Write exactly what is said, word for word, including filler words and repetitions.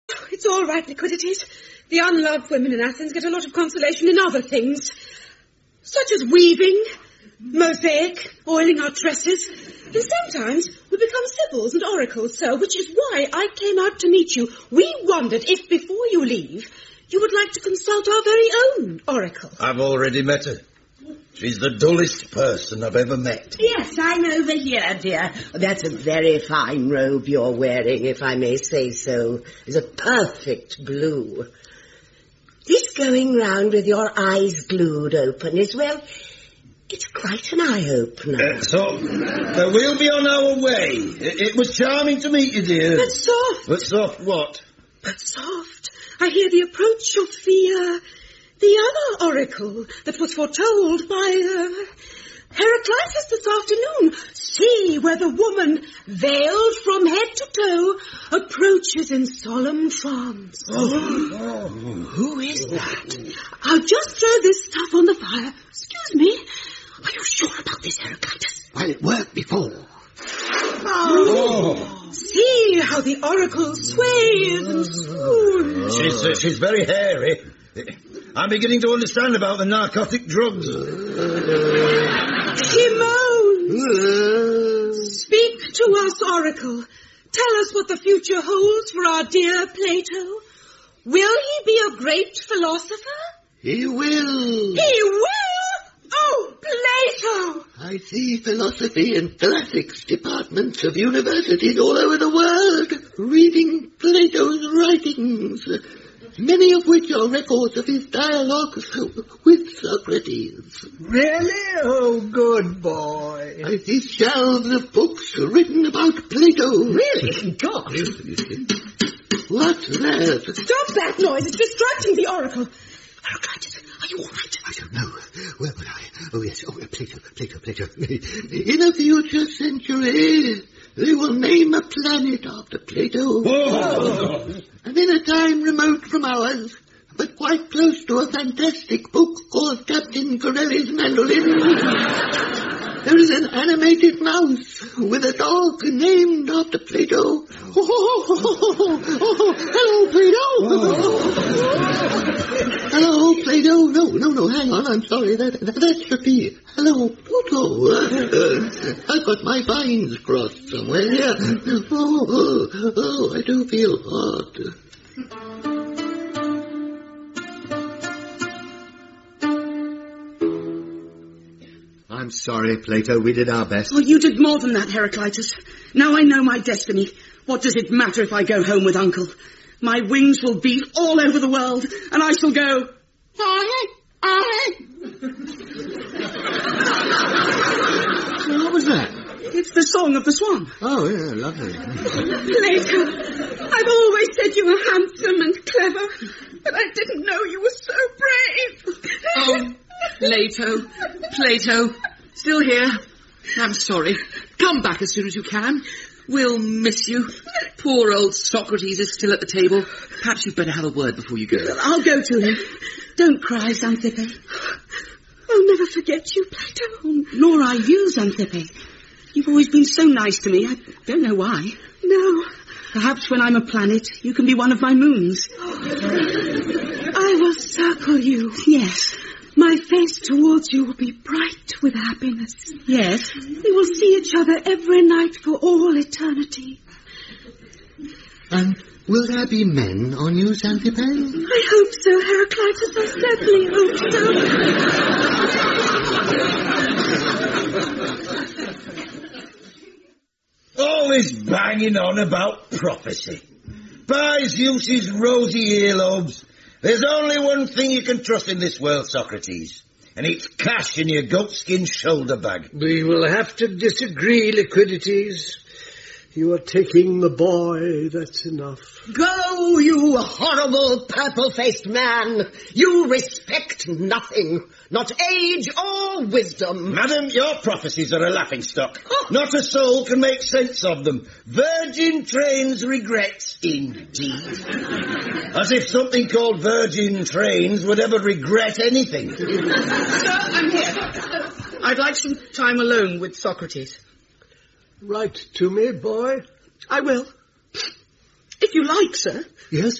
It's all right, Liquidities. The unloved women in Athens get a lot of consolation in other things, such as weaving, mosaic, oiling our tresses, and sometimes we become sibyls and oracles, sir, which is why I came out to meet you. We wondered if, before you leave, you would like to consult our very own oracle. I've already met her. She's the dullest person I've ever met. Yes, I'm over here, dear. That's a very fine robe you're wearing, if I may say so. It's a perfect blue. This going round with your eyes glued open is, well, it's quite an eye-opener. Uh, so, uh, we'll be on our way. It, it was charming to meet you, dear. But soft. But soft what? But soft. I hear the approach of the, uh, the other oracle that was foretold by, uh, Heraclitus this afternoon. See where the woman, veiled from head to toe, approaches in solemn trance. Oh, oh. Who is that? I'll just throw this stuff on the fire. Excuse me. Are you sure about this, Heraclitus? Well, it worked before. Oh. Oh. See how the oracle sways and swoons. She's, uh, she's very hairy. I'm beginning to understand about the narcotic drugs. She moans. Speak to us, oracle. Tell us what the future holds for our dear Plato. Will he be a great philosopher? He will. He will? Oh, Plato! I see philosophy and classics departments of universities all over the world reading Plato's writings, many of which are records of his dialogues with Socrates. Really? Oh, good boy. I see shelves of books written about Plato. Really? God. What's that? Stop that noise. It's distracting the oracle. Heraclitus, are you all right? I don't know. Where would I? Oh, yes. Oh, Plato, Plato, Plato. In a future century, they will name a planet after Plato. Whoa. And in a time remote from ours, but quite close to a fantastic book called Captain Corelli's Mandolin, there is an animated mouse with a dog named after Plato. Oh, oh, oh, oh, oh, hello, Plato. Oh. Hello, Plato. No, no, no, hang on, I'm sorry. That, that, that should be hello, Pluto. Uh, I've got my vines crossed somewhere here. Oh, oh, oh, I do feel hot. I'm sorry, Plato. We did our best. Oh, you did more than that, Heraclitus. Now I know my destiny. What does it matter if I go home with Uncle? My wings will beat all over the world, and I shall go... I, I. What was that? It's the song of the swan. Oh, yeah, lovely. Plato, I've always said you were handsome and clever, but I didn't know you were so brave. Oh, Plato, Plato, still here. I'm sorry. Come back as soon as you can. We'll miss you. Poor old Socrates is still at the table. Perhaps you'd better have a word before you go. I'll go to him. Don't cry, Xanthippe. I'll never forget you, Plato. Oh, nor I you, Xanthippe. You've always been so nice to me. I don't know why. No. Perhaps when I'm a planet, you can be one of my moons. I will circle you. Yes. My face towards you will be bright with happiness. Yes. We will see each other every night for all eternity. And will there be men on you, Xanthippe? I hope so, Heraclitus. I certainly hope so. All this banging on about prophecy. By Zeus's rosy earlobes. There's only one thing you can trust in this world, Socrates, and it's cash in your goatskin shoulder bag. We will have to disagree, Liquidities. You are taking the boy, that's enough. Go, you horrible purple-faced man! You respect nothing, not age or wisdom. Madam, your prophecies are a laughingstock. Oh. Not a soul can make sense of them. Virgin trains regrets, indeed. As if something called virgin trains would ever regret anything. Sir, I'm here. I'd like some time alone with Socrates. Write to me, boy. I will. If you like, sir. Yes,